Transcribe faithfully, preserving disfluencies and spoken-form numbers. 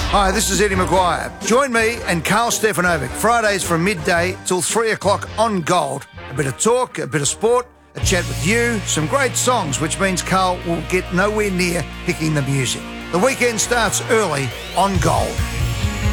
Hi, this is Eddie Maguire. Join me and Carl Stefanovic Fridays from midday till three o'clock on Gold. A bit of talk, a bit of sport, a chat with you, some great songs, which means Carl will get nowhere near picking the music. The weekend starts early on Gold.